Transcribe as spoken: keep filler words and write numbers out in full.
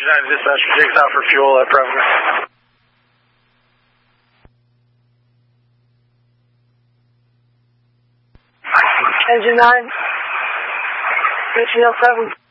United Dispatch, Jake's out for fuel at President. Engine nine, H L seven.